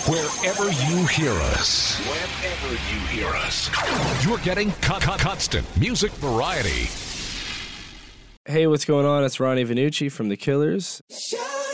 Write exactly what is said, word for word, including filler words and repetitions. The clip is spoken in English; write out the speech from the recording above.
Wherever you hear us, wherever you hear us, you're getting con- con- constant music variety. Hey, what's going on? It's Ronnie Vannucci from The Killers. Shut